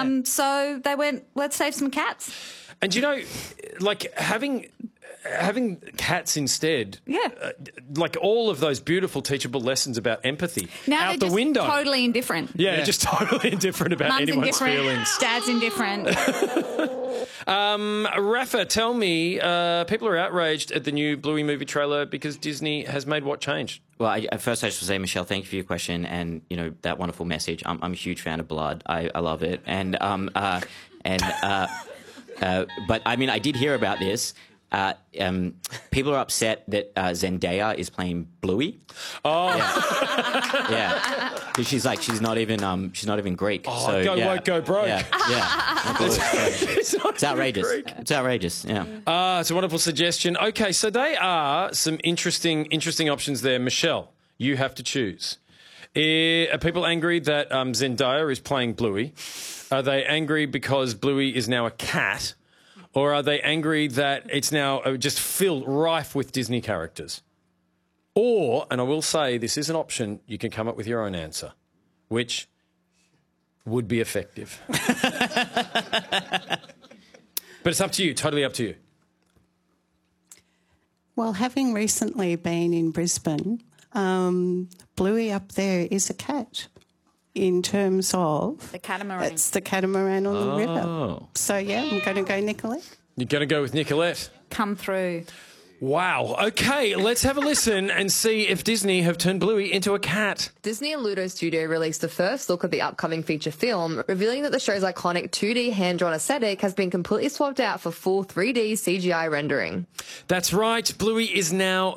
So they went, let's save some cats. And you know, like having cats instead, like all of those beautiful teachable lessons about empathy Now out they're the window. Totally indifferent. Yeah, just totally indifferent about Mum's anyone's indifferent. feelings. Dad's indifferent. Rafa, tell me, people are outraged at the new Bluey movie trailer because Disney has made what change? Well, at first I just want to say, Michelle, thank you for your question and, you know, that wonderful message. I'm a huge fan of Blood. I love it. But I mean, I did hear about this. People are upset that Zendaya is playing Bluey. Oh, yeah. She's not even Greek. Oh, so, go woke, go broke. Yeah. It's outrageous. Greek. It's outrageous. Yeah. It's a wonderful suggestion. Okay, so they are some interesting options there. Michelle, you have to choose. Are people angry that Zendaya is playing Bluey? Are they angry because Bluey is now a cat? Or are they angry that it's now just filled rife with Disney characters? Or, and I will say this is an option, you can come up with your own answer, which would be effective. But it's up to you, totally up to you. Well, having recently been in Brisbane, Bluey up there is a cat in terms of... The catamaran. It's the catamaran on the river. So, yeah, I'm going to go Nicolette. You're going to go with Nicolette? Come through. Wow. Okay, let's have a listen and see if Disney have turned Bluey into a cat. Disney and Ludo Studio released the first look at the upcoming feature film, revealing that the show's iconic 2D hand-drawn aesthetic has been completely swapped out for full 3D CGI rendering. That's right. Bluey is now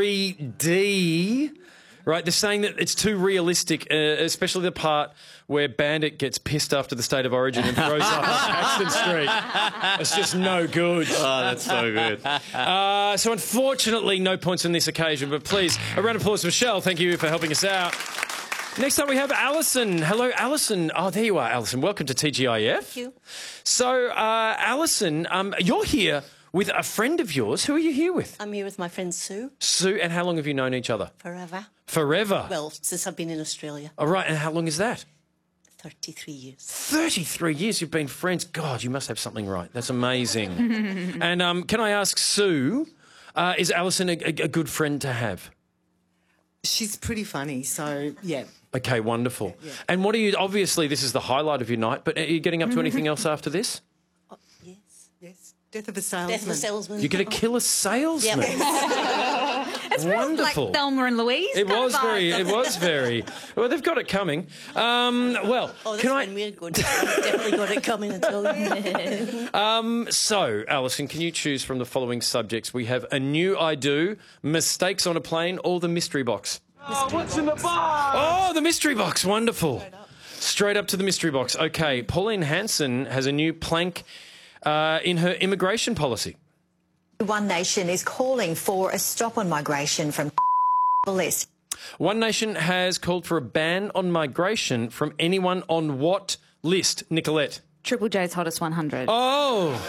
3D. Right, they're saying that it's too realistic, especially the part where Bandit gets pissed after the State of Origin and throws up on Paxton Street. It's just no good. Oh, that's so good. So unfortunately, no points on this occasion, but please, a round of applause for Michelle. Thank you for helping us out. Next up, we have Alison. Hello, Alison. Oh, there you are, Alison. Welcome to TGIF. Thank you. So, Alison, you're here with a friend of yours. Who are you here with? I'm here with my friend Sue. Sue, and how long have you known each other? Forever. Forever? Well, since I've been in Australia. All right, and how long is that? 33 years. 33 years you've been friends. God, you must have something right. That's amazing. And can I ask, Sue, is Alison a good friend to have? She's pretty funny, so, yeah. Okay, wonderful. Yeah. And what are you... Obviously, this is the highlight of your night, but are you getting up to anything else after this? Yes. Death of a salesman. Death of a salesman. You're going to kill a salesman? Yep. It's wonderful. Like Thelma and Louise. It was very. Well, they've got it coming. Well, that's when we're good. We've definitely got it coming, I tell you. So, Alison, can you choose from the following subjects? We have a new I Do, mistakes on a plane, or the mystery box. Oh, what's in the box? Oh, the mystery box. Wonderful. Straight up to the mystery box. Okay, Pauline Hanson has a new plank in her immigration policy. One Nation is calling for a stop on migration from the list. One Nation has called for a ban on migration from anyone on what list, Nicolette? Triple J's Hottest 100. Oh,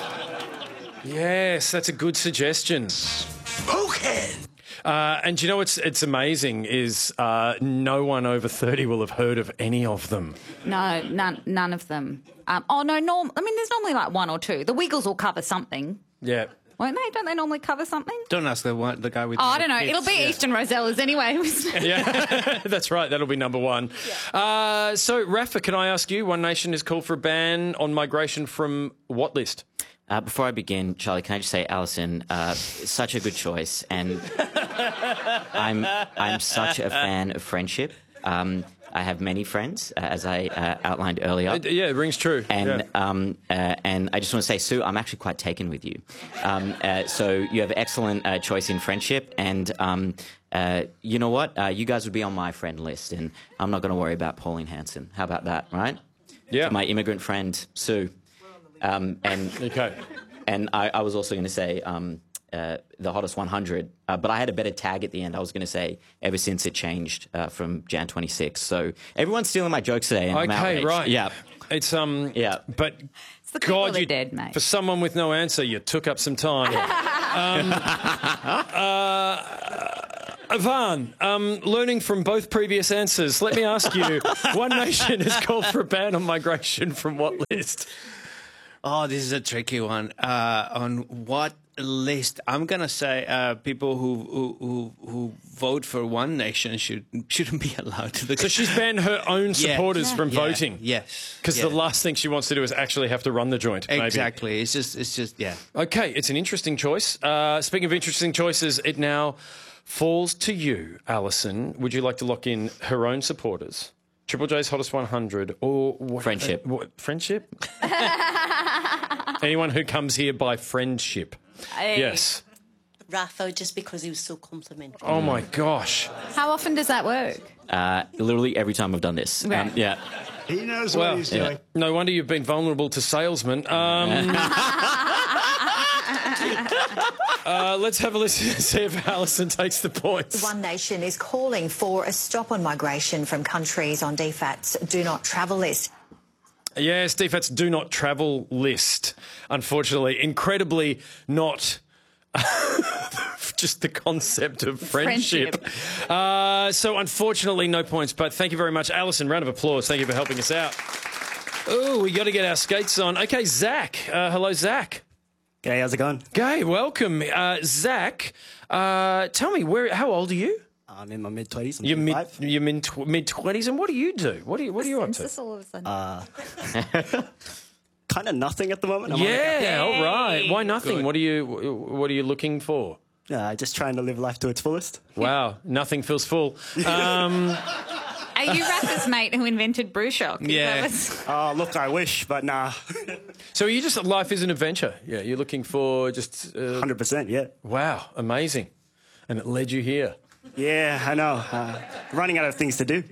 yes, that's a good suggestion. Spoken. And you know what's amazing is no one over 30 will have heard of any of them. No, none of them. There's normally like one or two. The Wiggles will cover something. Yeah. Won't they? Don't they normally cover something? Don't ask the guy with... Oh, I don't know. It'll be Eastern Rosellas anyway. Yeah, that's right. That'll be number one. Yeah. So, Rafa, can I ask you, One Nation has called for a ban on migration from what list? Before I begin, Charlie, can I just say, Alison, such a good choice, and I'm such a fan of friendship. I have many friends, as I outlined earlier. Yeah, it rings true. And and I just want to say, Sue, I'm actually quite taken with you. So you have excellent choice in friendship, and you know what? You guys would be on my friend list, and I'm not going to worry about Pauline Hanson. How about that, right? Yeah. To my immigrant friend, Sue. Okay. And I was also going to say the Hottest 100, but I had a better tag at the end. I was going to say ever since it changed from Jan 26. So everyone's stealing my jokes today. And I'm outraged. Right. Yeah. It's Yeah. But it's the God, you dead, mate. For someone with no answer, you took up some time. Ivan, learning from both previous answers, let me ask you, One Nation has called for a ban on migration from what list? Oh, this is a tricky one. On what list? I'm gonna say people who vote for One Nation shouldn't be allowed to. So she's banned her own supporters from voting. Yes, because the last thing she wants to do is actually have to run the joint. Maybe. Exactly. It's just yeah. Okay, it's an interesting choice. Speaking of interesting choices, it now falls to you, Alison. Would you like to lock in her own supporters? Triple J's Hottest 100 or what? Friendship. Friendship? Anyone who comes here by friendship. Yes. Rafa, just because he was so complimentary. Oh, my gosh. How often does that work? Literally every time I've done this. Right. Yeah. He knows what he's doing. No wonder you've been vulnerable to salesmen. Let's have a listen to see if Alison takes the points. One Nation is calling for a stop on migration from countries on DFAT's do not travel list. Yes, DFAT's do not travel list. Unfortunately, incredibly not just the concept of friendship. So unfortunately, no points. But thank you very much, Alison. Round of applause. Thank you for helping us out. Oh, we got to get our skates on. Okay, Zach. Hello, Zach. G'day, how's it going? G'day, welcome. Zach, tell me, how old are you? I'm in my mid-20s. You're mid-20s, and what do you do? What are you up to? This all of a sudden. Kind of nothing at the moment. All right. Why nothing? Good. What are you looking for? Just trying to live life to its fullest. Wow, nothing feels full. Are you Rafa's mate who invented Brew Shock? Yeah. Look, I wish, but nah. So are you just life is an adventure? Yeah, you're looking for just 100%. Yeah. Wow, amazing, and it led you here. Yeah, I know. Running out of things to do.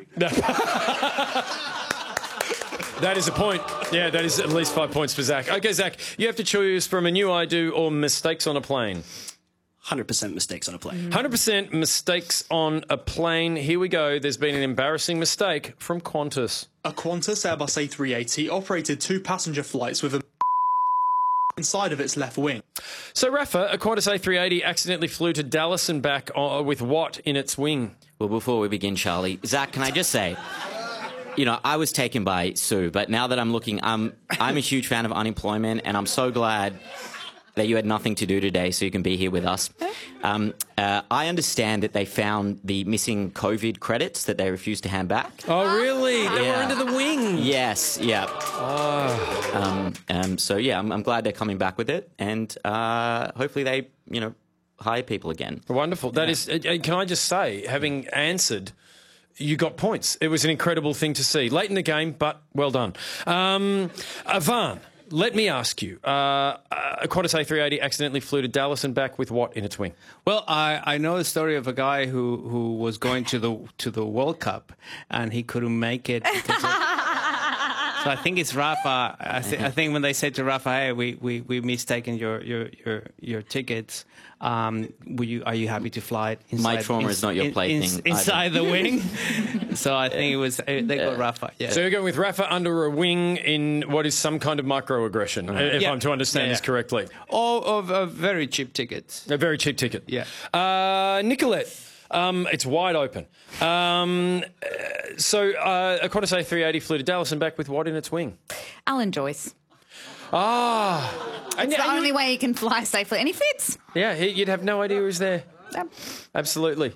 That is a point. Yeah, that is at least 5 points for Zach. Okay, Zach, you have to choose from a new I do or mistakes on a plane. 100% mistakes on a plane. 100% mistakes on a plane. Here we go. There's been an embarrassing mistake from Qantas. A Qantas Airbus A380 operated 2 passenger flights with a inside of its left wing. So, Rafa, a Qantas A380 accidentally flew to Dallas and back with what in its wing? Well, before we begin, Charlie, Zach, can I just say, I was taken by Sue, but now that I'm looking, I'm a huge fan of unemployment, and I'm so glad that you had nothing to do today so you can be here with us. I understand that they found the missing COVID credits that they refused to hand back. Oh, really? They were under the wing? Yes, yeah. Oh. I'm glad they're coming back with it, and hopefully they, hire people again. Wonderful. That is, can I just say, having answered, you got points. It was an incredible thing to see. Late in the game, but well done. Ivan, let me ask you, a Qantas A380 accidentally flew to Dallas and back with what in its wing? Well, I know the story of a guy who was going to the World Cup and he couldn't make it. So I think it's Rafa. I think when they said to Rafa, "Hey, we mistaken your tickets. Are you happy to fly it inside?" My trauma is not your plaything. Inside the wing. So I think they got Rafa. Yeah. So you're going with Rafa under a wing in what is some kind of microaggression, if I'm to understand this correctly. Or of a very cheap ticket. A very cheap ticket. Yeah. Nicolette. It's wide open. A Qantas A380 flew to Dallas and back with what in its wing? Alan Joyce. And It's the only way you can fly safely. And he fits. Yeah, you'd have no idea he was there. Yep. Absolutely.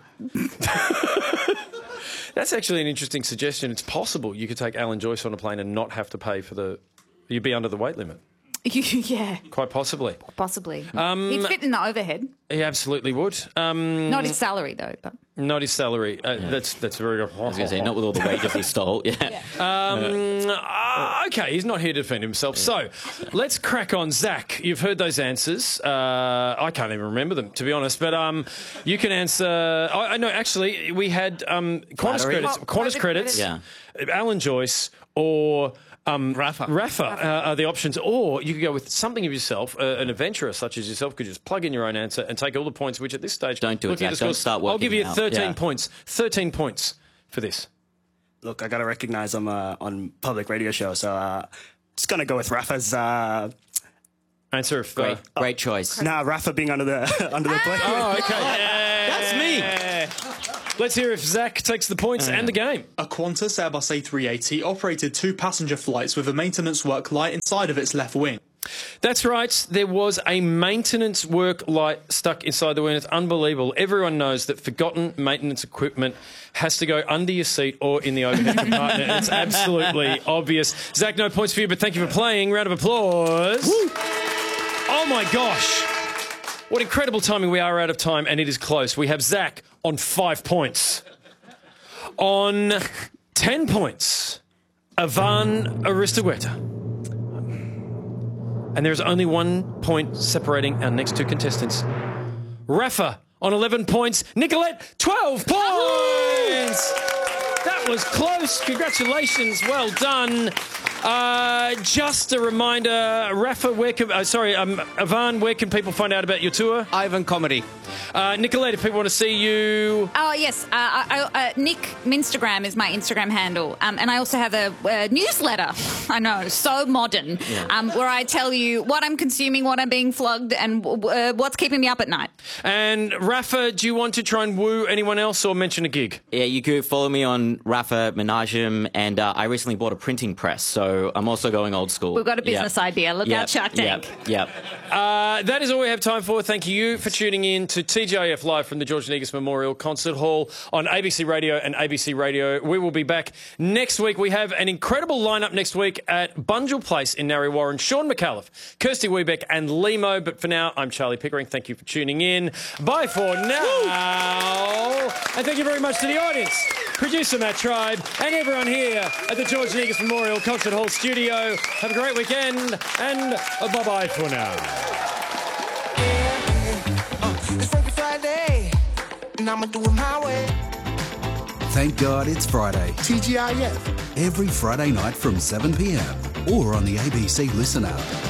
That's actually an interesting suggestion. It's possible you could take Alan Joyce on a plane and not have to pay for you'd be under the weight limit. Yeah. Quite possibly. Possibly. He'd fit in the overhead. He absolutely would. Not his salary, though. But not his salary. That's very good. I was going to say, not with all the wages he stole. Yeah. Okay, he's not here to defend himself. So let's crack on. Zach, you've heard those answers. I can't even remember them, to be honest. But you can answer. I know, actually, we had Qantas credits. Qantas credits. Yeah. Alan Joyce or Rafa are the options, or you could go with something of yourself. An adventurer such as yourself could just plug in your own answer and take all the points, which at this stage... Don't do it, Zach. Don't start working. I'll give you out. 13 points. 13 points for this. Look, I got to recognise I'm on public radio show, so just going to go with Rafa's... Answer of... Great choice. Rafa being under the plane. Oh, okay. That's me. Let's hear if Zach takes the points and the game. A Qantas Airbus A380 operated 2 passenger flights with a maintenance work light inside of its left wing. That's right. There was a maintenance work light stuck inside the wing. It's unbelievable. Everyone knows that forgotten maintenance equipment has to go under your seat or in the overhead compartment. It's absolutely obvious. Zach, no points for you, but thank you for playing. Round of applause. Woo. Oh, my gosh. What incredible timing. We are out of time, and it is close. We have Zach on 5 points. On 10 points, Ivan Aristogueta. And there is only 1 point separating our next 2 contestants. Rafa on 11 points. Nicolette, 12 points! That was close. Congratulations. Well done. Just a reminder, Rafa, Ivan, where can people find out about your tour? Ivan Comedy. Nicolette, if people want to see you... Oh, yes. Nick Minstagram is my Instagram handle. And I also have a newsletter. I know, so modern, where I tell you what I'm consuming, what I'm being flogged, and what's keeping me up at night. And Rafa, do you want to try and woo anyone else or mention a gig? Yeah, you could follow me on Rafa Menajim, and I recently bought a printing press, so I'm also going old school. We've got a business idea. Look out, Shark Tank. Yep. That is all we have time for. Thank you for tuning in to TGIF Live from the George Negus Memorial Concert Hall on ABC Radio and ABC Radio. We will be back next week. We have an incredible lineup next week at Bunjil Place in Narre Warren. Sean McAuliffe, Kirsty Wiebeck and Limo. But for now, I'm Charlie Pickering. Thank you for tuning in. Bye for now. And thank you very much to the audience, producer Matt Tribe, and everyone here at the George Negus Memorial Concert Hall studio. Have a great weekend, and bye-bye for now. It's Friday, and I'ma do it my way. Thank God it's Friday. TGIF. Every Friday night from 7 p.m. or on the ABC Listen app.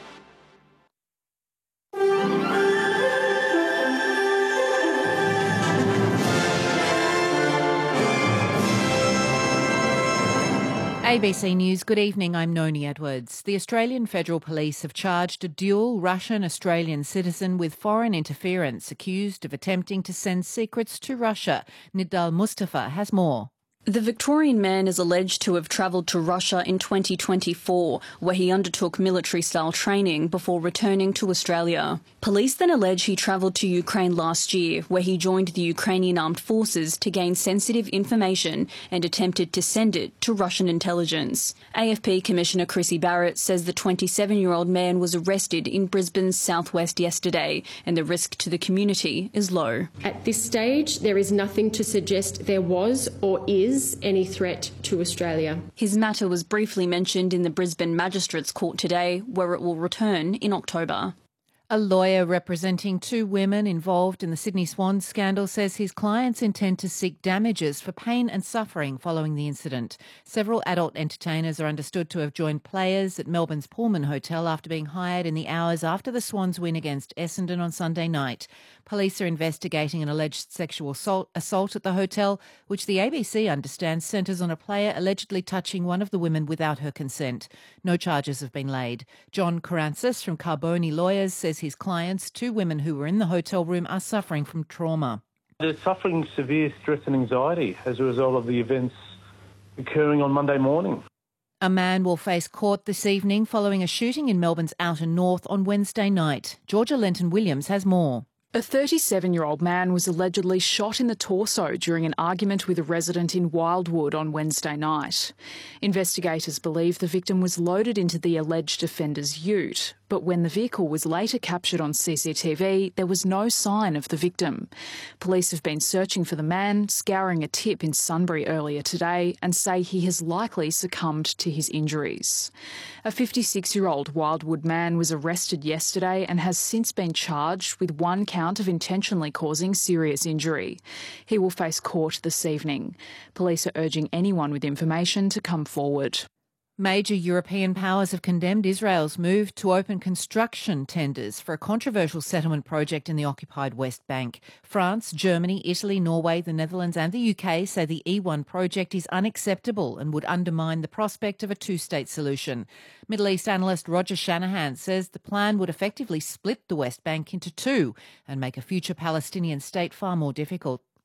ABC News, good evening, I'm Noni Edwards. The Australian Federal Police have charged a dual Russian-Australian citizen with foreign interference, accused of attempting to send secrets to Russia. Nidal Mustafa has more. The Victorian man is alleged to have travelled to Russia in 2024, where he undertook military-style training before returning to Australia. Police then allege he travelled to Ukraine last year, where he joined the Ukrainian armed forces to gain sensitive information and attempted to send it to Russian intelligence. AFP Commissioner Chrissy Barrett says the 27-year-old man was arrested in Brisbane's southwest yesterday, and the risk to the community is low. At this stage, there is nothing to suggest there was or is any threat to Australia. His matter was briefly mentioned in the Brisbane Magistrates Court today, where it will return in October. A lawyer representing 2 women involved in the Sydney Swans scandal says his clients intend to seek damages for pain and suffering following the incident. Several adult entertainers are understood to have joined players at Melbourne's Pullman Hotel after being hired in the hours after the Swans win against Essendon on Sunday night. Police are investigating an alleged sexual assault at the hotel, which the ABC understands centres on a player allegedly touching one of the women without her consent. No charges have been laid. John Karantzis from Carboni Lawyers says his clients, 2 women who were in the hotel room, are suffering from trauma. They're suffering severe stress and anxiety as a result of the events occurring on Monday morning. A man will face court this evening following a shooting in Melbourne's outer north on Wednesday night. Georgia Lenton-Williams has more. A 37-year-old man was allegedly shot in the torso during an argument with a resident in Wildwood on Wednesday night. Investigators believe the victim was loaded into the alleged offender's ute, but when the vehicle was later captured on CCTV, there was no sign of the victim. Police have been searching for the man, scouring a tip in Sunbury earlier today, and say he has likely succumbed to his injuries. A 56-year-old Wildwood man was arrested yesterday and has since been charged with 1 count of intentionally causing serious injury. He will face court this evening. Police are urging anyone with information to come forward. Major European powers have condemned Israel's move to open construction tenders for a controversial settlement project in the occupied West Bank. France, Germany, Italy, Norway, the Netherlands and the UK say the E1 project is unacceptable and would undermine the prospect of a 2-state solution. Middle East analyst Roger Shanahan says the plan would effectively split the West Bank into 2 and make a future Palestinian state far more difficult.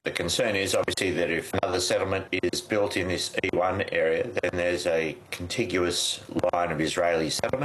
The concern is obviously that if another settlement is built in this E1 area, then there's a contiguous line of Israeli settlement.